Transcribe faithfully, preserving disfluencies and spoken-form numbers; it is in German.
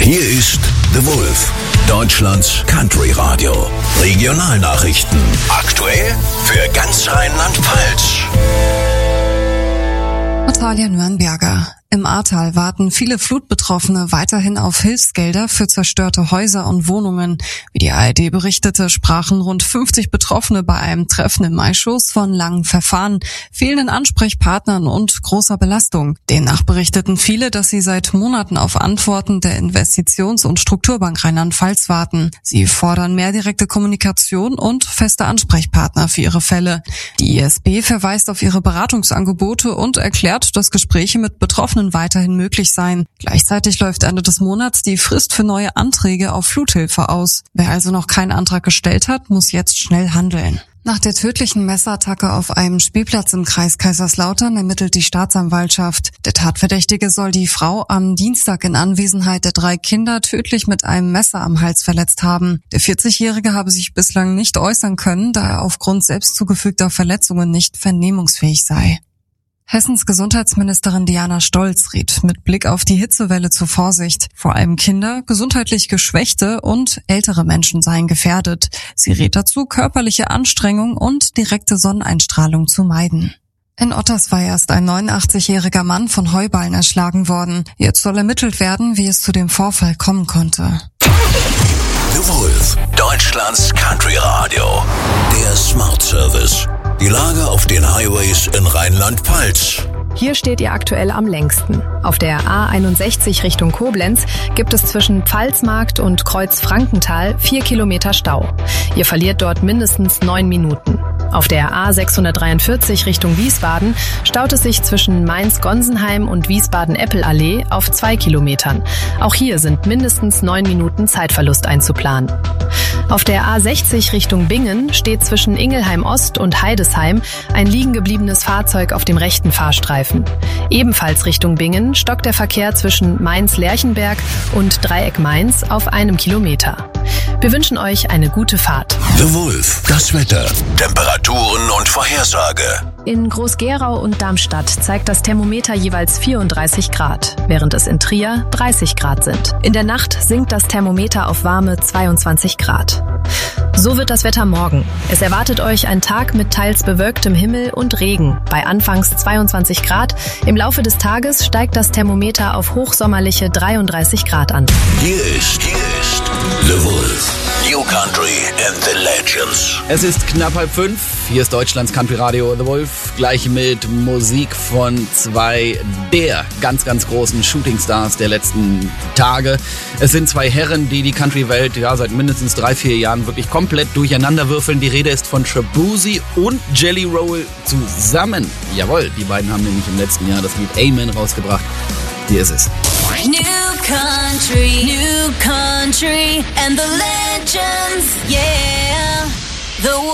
Hier ist The Wolf, Deutschlands Country Radio. Regionalnachrichten. Aktuell für ganz Rheinland-Pfalz. Natalia Nürnberger. Im Ahrtal warten viele Flutbetroffene weiterhin auf Hilfsgelder für zerstörte Häuser und Wohnungen. Wie die A R D berichtete, sprachen rund fünfzig Betroffene bei einem Treffen im Maischoß von langen Verfahren, fehlenden Ansprechpartnern und großer Belastung. Demnach berichteten viele, dass sie seit Monaten auf Antworten der Investitions- und Strukturbank Rheinland-Pfalz warten. Sie fordern mehr direkte Kommunikation und feste Ansprechpartner für ihre Fälle. Die I S B verweist auf ihre Beratungsangebote und erklärt, dass Gespräche mit Betroffenen weiterhin möglich seien. Gleichzeitig läuft Ende des Monats die Frist für neue Anträge auf Fluthilfe aus. Wer also noch keinen Antrag gestellt hat, muss jetzt schnell handeln. Nach der tödlichen Messerattacke auf einem Spielplatz im Kreis Kaiserslautern ermittelt die Staatsanwaltschaft. Der Tatverdächtige soll die Frau am Dienstag in Anwesenheit der drei Kinder tödlich mit einem Messer am Hals verletzt haben. Der vierzigjährige habe sich bislang nicht äußern können, da er aufgrund selbst zugefügter Verletzungen nicht vernehmungsfähig sei. Hessens Gesundheitsministerin Diana Stolz rät mit Blick auf die Hitzewelle zur Vorsicht. Vor allem Kinder, gesundheitlich Geschwächte und ältere Menschen seien gefährdet. Sie rät dazu, körperliche Anstrengung und direkte Sonneneinstrahlung zu meiden. In Ottersweier ist ein neunundachtzigjähriger Mann von Heuballen erschlagen worden. Jetzt soll ermittelt werden, wie es zu dem Vorfall kommen konnte. The Wolf, Deutschlands Country Radio. Der Smart Service. Die Lage auf den Highways in Rheinland-Pfalz. Hier steht ihr aktuell am längsten. Auf der A einundsechzig Richtung Koblenz gibt es zwischen Pfalzmarkt und Kreuz Frankenthal vier Kilometer Stau. Ihr verliert dort mindestens neun Minuten. Auf der A sechshundertdreiundvierzig Richtung Wiesbaden staut es sich zwischen Mainz-Gonsenheim und Wiesbaden-Eppelallee auf zwei Kilometern. Auch hier sind mindestens neun Minuten Zeitverlust einzuplanen. Auf der A sechzig Richtung Bingen steht zwischen Ingelheim-Ost und Heidesheim ein liegen gebliebenes Fahrzeug auf dem rechten Fahrstreifen. Ebenfalls Richtung Bingen stockt der Verkehr zwischen Mainz-Lerchenberg und Dreieck Mainz auf einem Kilometer. Wir wünschen euch eine gute Fahrt. The Wolf, das Wetter, Temperaturen und Vorhersage. In Groß-Gerau und Darmstadt zeigt das Thermometer jeweils vierunddreißig Grad, während es in Trier dreißig Grad sind. In der Nacht sinkt das Thermometer auf warme zweiundzwanzig Grad. So wird das Wetter morgen. Es erwartet euch ein Tag mit teils bewölktem Himmel und Regen bei anfangs zweiundzwanzig Grad. Im Laufe des Tages steigt das Thermometer auf hochsommerliche dreiunddreißig Grad an. Hier ist, hier ist The Wolf. New Country and the Legends. Es ist knapp halb fünf. Hier ist Deutschlands Country Radio The Wolf. Gleich mit Musik von zwei der ganz, ganz großen Shootingstars der letzten Tage. Es sind zwei Herren, die die Country-Welt ja seit mindestens drei, vier Jahren wirklich komplett durcheinander würfeln. Die Rede ist von Shaboozey und Jelly Roll zusammen. Jawohl, die beiden haben nämlich im letzten Jahr das Lied Amen rausgebracht. Hier ist es. New country, new country, and the legends, yeah. The